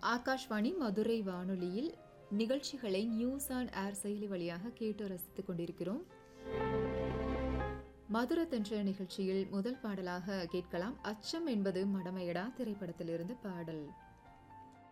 ஆகாஷ்வாணி மதுரை வானொலியில் நிகழ்ச்சிகளை news on air செயலி வழியாக கேட்டு ரசித்துக் கொண்டிருக்கிறோம். மதுரை தென்ற நிகழ்ச்சியில் முதல் பாடலாக கேட்கலாம். அச்சம் என்பது மடமையடா திரைப்படத்திலிருந்து பாடல்.